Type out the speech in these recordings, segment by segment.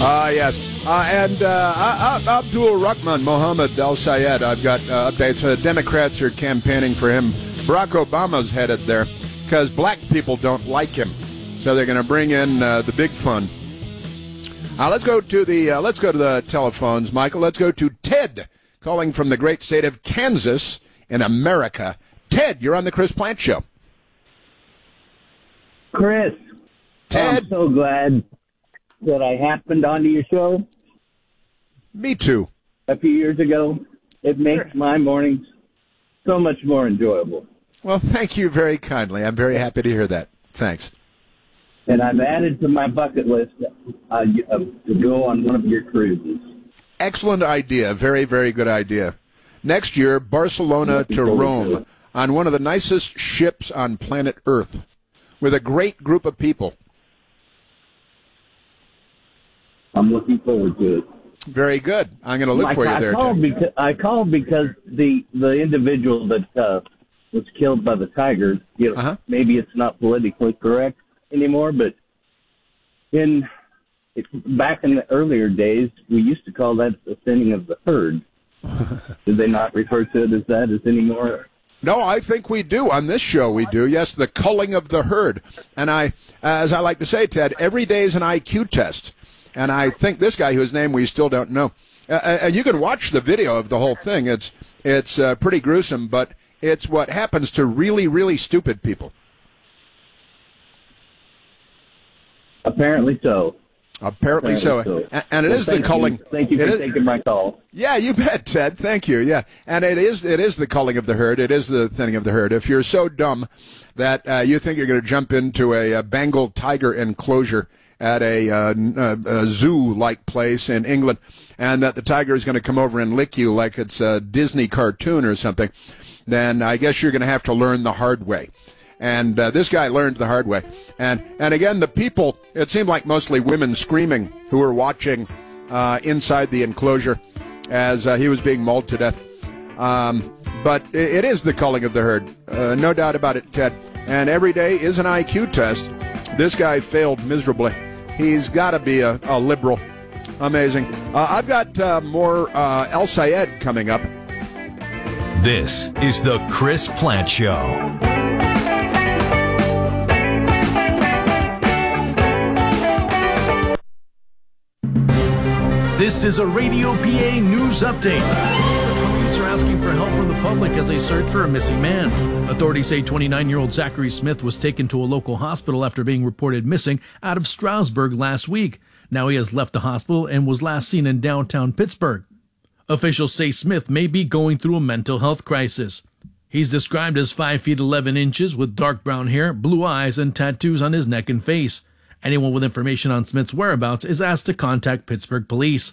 Yes. And Abdul Rahman Mohammed Al Sayed, I've got updates. Democrats are campaigning for him. Barack Obama's headed there because black people don't like him. So they're going to bring in the big fun. Let's go to the telephones, Michael. Let's go to Ted, calling from the great state of Kansas in America. Ted, you're on the Chris Plante Show. Chris, Ted. I'm so glad that I happened onto your show. Me too. A few years ago. It makes my mornings so much more enjoyable. Well, thank you very kindly. I'm very happy to hear that. Thanks. And I've added to my bucket list to go on one of your cruises. Excellent idea. Very, very good idea. Next year, Barcelona to Rome on one of the nicest ships on planet Earth with a great group of people. I'm looking forward to it. Very good. I'm going to look for you there, Ted. I called because the individual that was killed by the Tigers, maybe it's not politically correct anymore, but back in the earlier days, we used to call that the thinning of the herd. Did they not refer to it as that anymore? No, I think we do. On this show, we do. Yes, the culling of the herd. And as I like to say, Ted, every day is an IQ test. And I think this guy, whose name we still don't know, and you can watch the video of the whole thing. It's pretty gruesome, but it's what happens to really, really stupid people. Apparently so. Apparently so. And it is the culling. Thank you for taking my call. Yeah, you bet, Ted. Thank you. Yeah. And it is the culling of the herd. It is the thinning of the herd. If you're so dumb that you think you're going to jump into a Bengal tiger enclosure at a zoo-like place in England, and that the tiger is going to come over and lick you like it's a Disney cartoon or something, then I guess you're going to have to learn the hard way. And this guy learned the hard way. And again, the people, it seemed like mostly women screaming who were watching inside the enclosure as he was being mauled to death. But it is the culling of the herd. No doubt about it, Ted. And every day is an IQ test. This guy failed miserably. He's got to be a liberal. Amazing. I've got more El Sayed coming up. This is the Chris Plante Show. This is a Radio PA news update. Police are asking for help from the public as they search for a missing man. Authorities say 29-year-old Zachary Smith was taken to a local hospital after being reported missing out of Stroudsburg last week. Now he has left the hospital and was last seen in downtown Pittsburgh. Officials say Smith may be going through a mental health crisis. He's described as 5 feet 11 inches with dark brown hair, blue eyes, and tattoos on his neck and face. Anyone with information on Smith's whereabouts is asked to contact Pittsburgh police.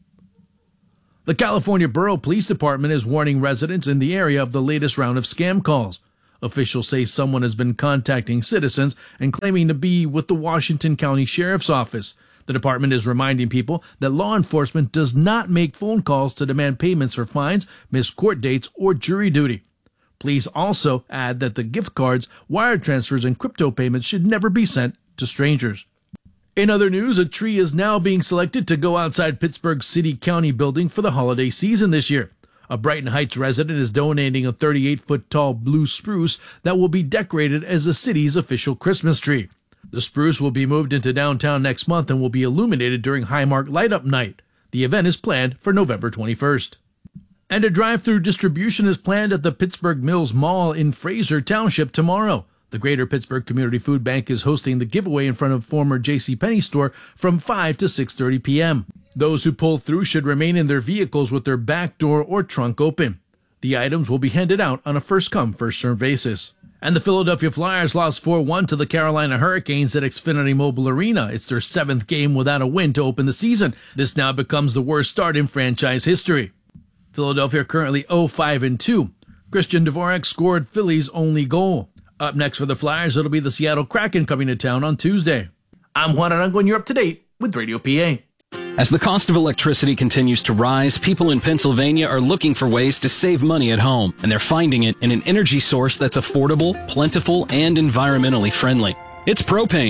The California Borough Police Department is warning residents in the area of the latest round of scam calls. Officials say someone has been contacting citizens and claiming to be with the Washington County Sheriff's Office. The department is reminding people that law enforcement does not make phone calls to demand payments for fines, missed court dates, or jury duty. Police also add that the gift cards, wire transfers, and crypto payments should never be sent to strangers. In other news, a tree is now being selected to go outside Pittsburgh's City-County building for the holiday season this year. A Brighton Heights resident is donating a 38-foot-tall blue spruce that will be decorated as the city's official Christmas tree. The spruce will be moved into downtown next month and will be illuminated during Highmark Light-Up Night. The event is planned for November 21st. And a drive-through distribution is planned at the Pittsburgh Mills Mall in Fraser Township tomorrow. The Greater Pittsburgh Community Food Bank is hosting the giveaway in front of former JCPenney store from 5 to 6:30 p.m. Those who pull through should remain in their vehicles with their back door or trunk open. The items will be handed out on a first-come, first-served basis. And the Philadelphia Flyers lost 4-1 to the Carolina Hurricanes at Xfinity Mobile Arena. It's their 7th game without a win to open the season. This now becomes the worst start in franchise history. Philadelphia currently 0-5-2. Christian Dvorak scored Philly's only goal. Up next for the Flyers, it'll be the Seattle Kraken coming to town on Tuesday. I'm Juan Arango, and you're up to date with Radio PA. As the cost of electricity continues to rise, people in Pennsylvania are looking for ways to save money at home, and they're finding it in an energy source that's affordable, plentiful, and environmentally friendly. It's propane.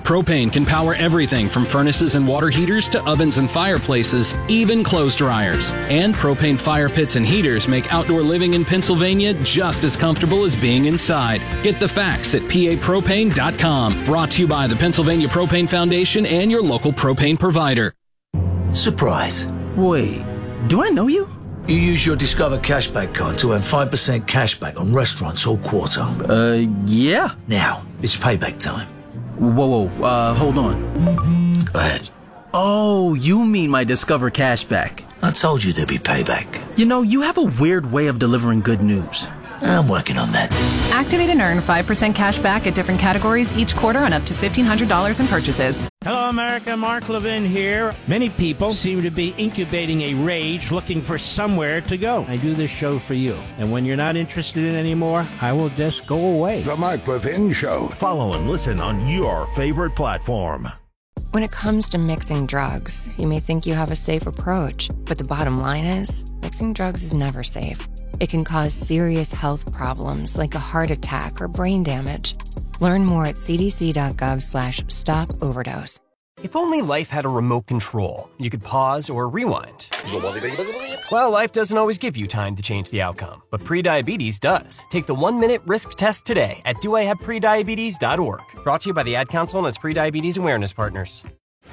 Propane can power everything from furnaces and water heaters to ovens and fireplaces, even clothes dryers. And propane fire pits and heaters make outdoor living in Pennsylvania just as comfortable as being inside. Get the facts at papropane.com. Brought to you by the Pennsylvania Propane Foundation and your local propane provider. Surprise. Wait, do I know you? You use your Discover Cashback card to earn 5% cashback on restaurants all quarter. Yeah. Now, it's payback time. Whoa, hold on. Go ahead. Oh, you mean my Discover Cashback. I told you there'd be payback. You know, you have a weird way of delivering good news. I'm working on that. Activate and earn 5% cash back at different categories each quarter on up to $1,500 in purchases. Hello, America. Mark Levin here. Many people seem to be incubating a rage looking for somewhere to go. I do this show for you. And when you're not interested in it anymore, I will just go away. The Mark Levin Show. Follow and listen on your favorite platform. When it comes to mixing drugs, you may think you have a safe approach, but the bottom line is, mixing drugs is never safe. It can cause serious health problems like a heart attack or brain damage. Learn more at cdc.gov/stop-overdose. If only life had a remote control, you could pause or rewind. Well, life doesn't always give you time to change the outcome, but prediabetes does. Take the 1-minute risk test today at doihaveprediabetes.org. Brought to you by the Ad Council and its Prediabetes Awareness Partners.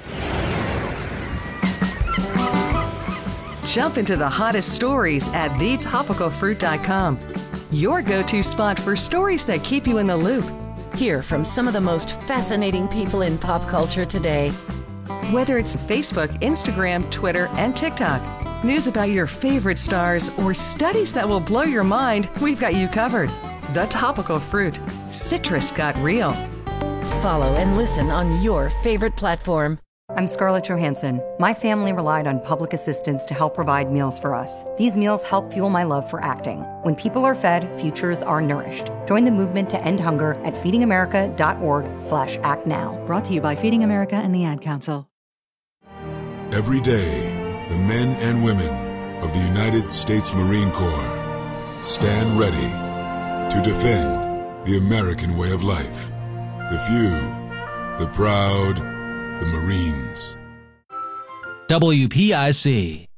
Jump into the hottest stories at thetopicalfruit.com. Your go-to spot for stories that keep you in the loop. Hear from some of the most fascinating people in pop culture today. Whether it's Facebook, Instagram, Twitter, and TikTok, news about your favorite stars, or studies that will blow your mind, we've got you covered. The Topical Fruit. Citrus got real. Follow and listen on your favorite platform. I'm Scarlett Johansson. My family relied on public assistance to help provide meals for us. These meals help fuel my love for acting. When people are fed, futures are nourished. Join the movement to end hunger at feedingamerica.org/actnow. Brought to you by Feeding America and the Ad Council. Every day, the men and women of the United States Marine Corps stand ready to defend the American way of life. The few, the proud, the Marines. WPIC.